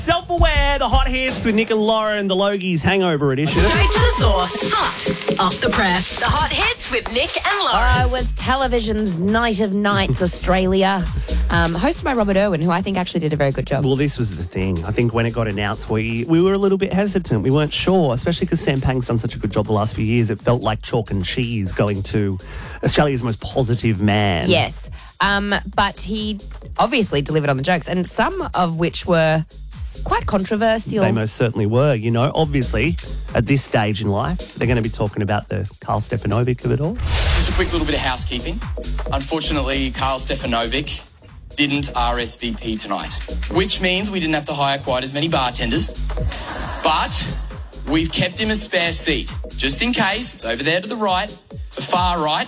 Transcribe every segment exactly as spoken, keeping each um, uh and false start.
Self-aware, the hot hits with Nick and Lauren, the Logies Hangover Edition. Straight to the source. Hot off the press. The hot hits with Nick and Lauren. Oh, it was television's Night of Nights, Australia. Um, hosted by Robert Irwin, who I think actually did a very good job. Well, this was the thing. I think when it got announced, we we were a little bit hesitant. We weren't sure, especially because Sam Pang's done such a good job the last few years. It felt like chalk and cheese going to Australia's most positive man. Yes. Um, but he obviously delivered on the jokes, and some of which were quite controversial. They most certainly were. You know, obviously, at this stage in life, they're going to be talking about the Carl Stefanovic of it all. Just a quick little bit of housekeeping. Unfortunately, Carl Stefanovic didn't R S V P tonight, which means we didn't have to hire quite as many bartenders. But we've kept him a spare seat, just in case. It's over there to the right, the far right.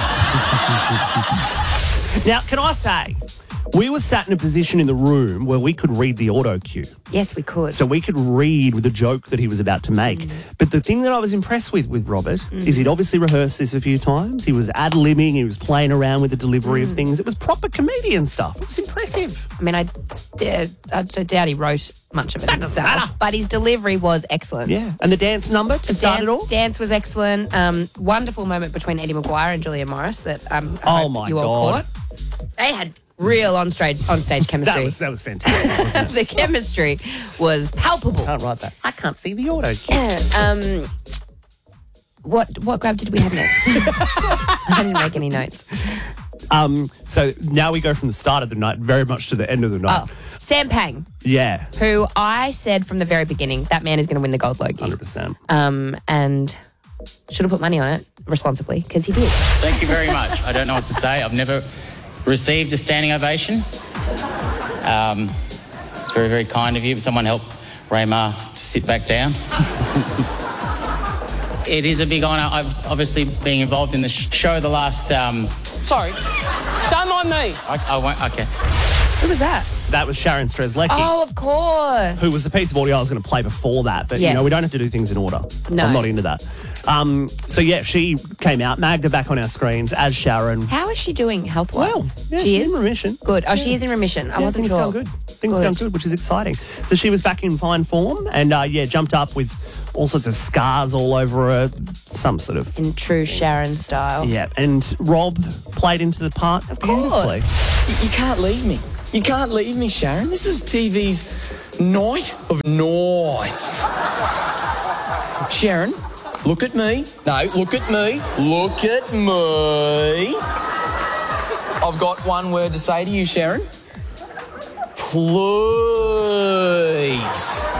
Now, can I say, we were sat in a position in the room where we could read the auto cue. Yes, we could. So we could read the joke that he was about to make. Mm. But the thing that I was impressed with with Robert mm. is he'd obviously rehearsed this a few times. He was ad-libbing. He was playing around with the delivery mm. of things. It was proper comedian stuff. It was impressive. I mean, I, dare, I doubt he wrote much of it That doesn't himself, matter. but his delivery was excellent. Yeah. And the dance number to start dance, it all? Dance was excellent. Um, wonderful moment between Eddie Maguire and Julia Morris that um, I Oh, hope my you all God. caught. They had real on stage on stage chemistry. That was, that was fantastic, wasn't it? The chemistry was palpable. Can't write that. I can't see the auto cue. um, what what grab did we have next? I didn't make any notes. Um, so now we go from the start of the night very much to the end of the night. Oh, Sam Pang, Yeah, who I said from the very beginning, that man is going to win the Gold Logie. one hundred percent. Um, and should have put money on it responsibly because he did. Thank you very much. I don't know what to say. I've never received a standing ovation. Um, it's very, very kind of you. Someone help Raymar to sit back down. It is a big honour. I've obviously been involved in the sh- show the last... Um, Sorry, don't mind me. I, I won't... Okay. Who was that? That was Sharon Strzelecki, Oh, of course. who was the piece of audio I was going to play before that. But, you Yes. know, we don't have to do things in order. No. I'm not into that. Um, so, yeah, she came out, Magda back on our screens as Sharon. How is she doing health-wise? Well, yeah, she she's is in remission. Good. Oh, Yeah. she is in remission. I Yeah, wasn't things sure. going good. Things Good. going good, which is exciting. So she was back in fine form and, uh, yeah, jumped up with all sorts of scars all over her, some sort of... In true Sharon style. Yeah, and Rob played into the part Of beautifully. course. You, you can't leave me. You can't leave me, Sharon. This is T V's night of nights. Sharon, look at me. No, look at me. Look at me. I've got one word to say to you, Sharon. Please.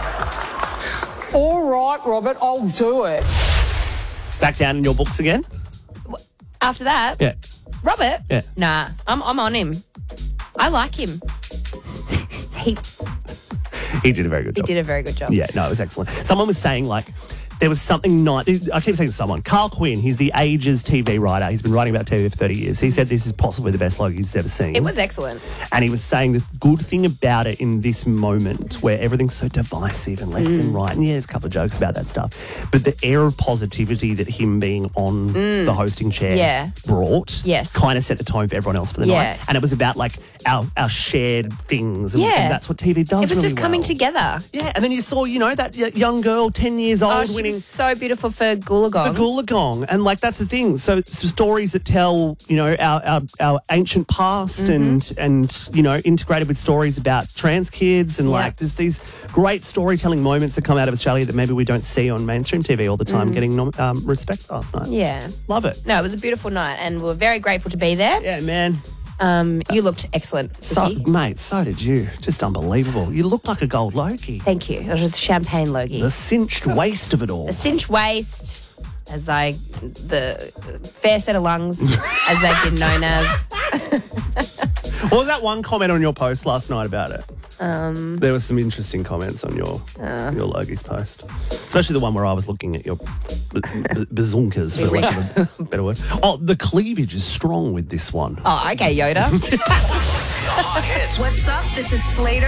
All right, Robert, I'll do it. Back down in your books again? After that, Yeah. Robert? Yeah. Nah, I'm, I'm on him. I like him. Heaps. He did a very good He job. did a very good job. Yeah, no, it was excellent. Someone was saying, like, there was something not... I keep saying to someone, Carl Quinn, he's the Ages T V writer. He's been writing about T V for thirty years. He said this is possibly the best logo he's ever seen. It was excellent. And he was saying the good thing about it in this moment where everything's so divisive and left Mm. and right, and yeah, there's a couple of jokes about that stuff, but the air of positivity that him being on the hosting chair Mm. Yeah. brought Yes. kind of set the tone for everyone else for the Yeah. night. And it was about, like, our, our shared things. And, Yeah. and that's what T V does It was really just coming well. together. Yeah, and then you saw, you know, that y- young girl, ten years old, Oh, she winning was so beautiful for Goolagong. for Goolagong. And, like, that's the thing. So, so stories that tell, you know, our, our, our ancient past Mm-hmm. and, and, you know, integrated with stories about trans kids. And, Yeah. like, there's these great storytelling moments that come out of Australia that maybe we don't see on mainstream T V all the time getting nom- um, respect last night. Mm. Yeah. Love it. No, it was a beautiful night, and we're very grateful to be there. Yeah, man. Um, you looked excellent. So, Vicky. mate, so did you. Just unbelievable. You look like a gold Logie. Thank you. It was champagne Logie. The cinched waist of it all. A cinch waist, as I, the fair set of lungs, as they've been known as. What was that one comment on your post last night about it? Um, there was some interesting comments on your Uh. your Logie's post, especially the one where I was looking at your b- b- bazunkas, for lack of a better word. Oh, the cleavage is strong with this one. Oh, okay, Yoda. What's up? This is Slater.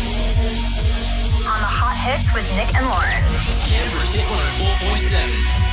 On the hot hits with Nick and Lauren. Canberra's Hit one oh four point seven.